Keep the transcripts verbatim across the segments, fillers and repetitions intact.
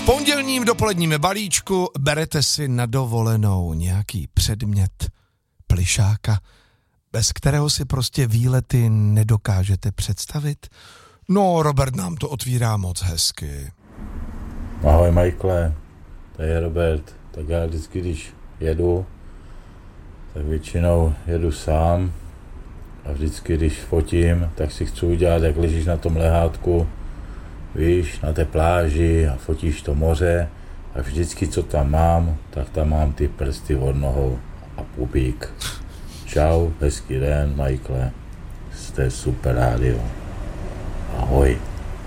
pondělním dopoledním balíčku berete si na dovolenou nějaký předmět, plišáka, bez kterého si prostě výlety nedokážete představit? No, Robert nám to otvírá moc hezky. Ahoj, Michaele, tady je Robert. Tak já vždycky, když jedu, tak většinou jedu sám a vždycky, když fotím, tak si chci udělat, jak ležíš na tom lehátku, víš, na té pláži a fotíš to moře a vždycky, co tam mám, tak tam mám ty prsty od nohou a pupík. Čau, hezký den, Michaele, jste super rádio. Ahoj.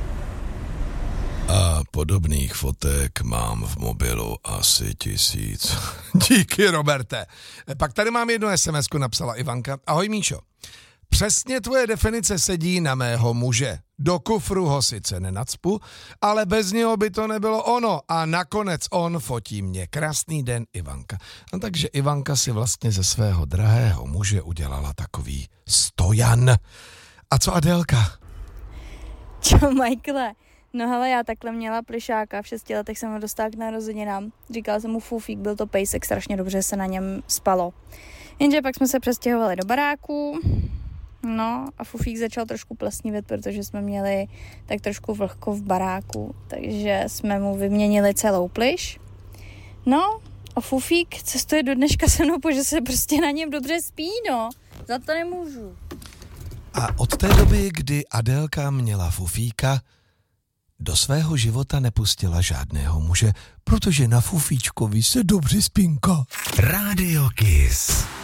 A podobných fotek mám v mobilu asi tisíc. Díky, Roberte. Pak tady mám jednu es em esku, napsala Ivanka. Ahoj, Míšo. Přesně tvoje definice sedí na mého muže. Do kufru ho sice nenacpu, ale bez něho by to nebylo ono. A nakonec on fotí mě. Krásný den, Ivanka. No, takže Ivanka si vlastně ze svého drahého muže udělala takový stojan. A co Adélka? Čau, Michaele. No hele, já takhle měla plišáka, v šesti letech jsem ho dostala k narozeninám. Říkala jsem mu fufík, byl to pejsek, strašně dobře se na něm spalo. Jenže pak jsme se přestěhovali do baráku, no a fufík začal trošku plesnivět, protože jsme měli tak trošku vlhko v baráku, takže jsme mu vyměnili celou pliš. No a fufík cestuje do dneška se mnou, protože se prostě na něm dobře spí, no. Za to nemůžu. A od té doby, kdy Adélka měla fufíka, do svého života nepustila žádného muže, protože na fufíčkovi se dobře spinka. Rádio Kiss.